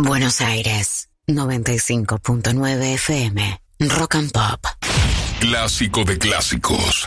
Buenos Aires, 95.9 FM, Rock and Pop. Clásico de clásicos.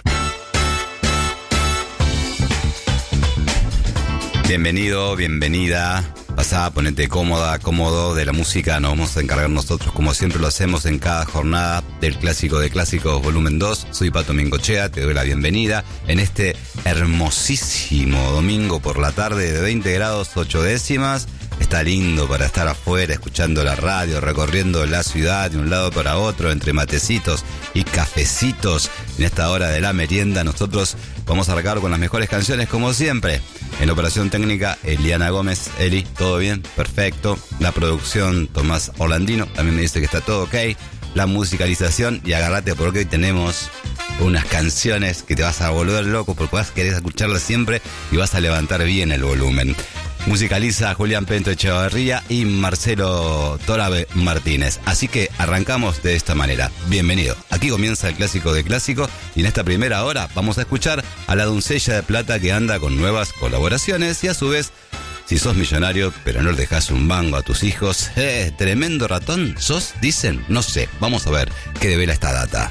Bienvenido, bienvenida. Pasá, ponete cómoda, cómodo. De la música nos vamos a encargar nosotros, como siempre lo hacemos en cada jornada del Clásico de Clásicos Volumen 2. Soy Pato Mingochea, te doy la bienvenida en este hermosísimo domingo por la tarde de 20 grados 8 décimas. Está lindo para estar afuera, escuchando la radio, recorriendo la ciudad de un lado para otro, entre matecitos y cafecitos. En esta hora de la merienda nosotros vamos a arrancar con las mejores canciones, como siempre. En la operación técnica, Eliana Gómez. Eli, ¿todo bien? Perfecto. La producción, Tomás Orlandino, también me dice que está todo ok. La musicalización, y agárrate porque hoy tenemos unas canciones que te vas a volver loco porque vas a querer escucharlas siempre y vas a levantar bien el volumen. Musicaliza Julián Pento Echevarría y Marcelo Torabe Martínez. Así que arrancamos de esta manera. Bienvenido. Aquí comienza el Clásico de Clásicos y en esta primera hora vamos a escuchar a la doncella de plata que anda con nuevas colaboraciones y a su vez, si sos millonario pero no le dejás un mango a tus hijos, tremendo ratón sos, dicen, no sé. Vamos a ver qué devela esta data.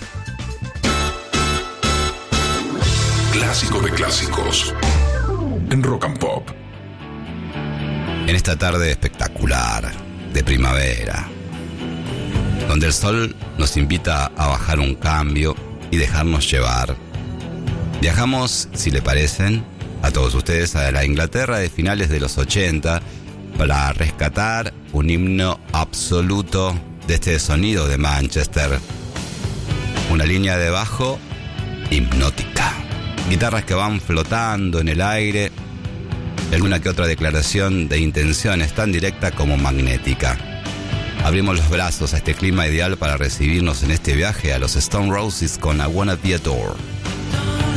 Clásico de clásicos en Rock and Pop. En esta tarde espectacular de primavera, donde el sol nos invita a bajar un cambio y dejarnos llevar, viajamos, si le parecen, a todos ustedes a la Inglaterra de finales de los 80 para rescatar un himno absoluto de este sonido de Manchester. Una línea de bajo hipnótica, guitarras que van flotando en el aire, y alguna que otra declaración de intenciones tan directa como magnética. Abrimos los brazos a este clima ideal para recibirnos en este viaje a los Stone Roses con I Wanna Be Adored.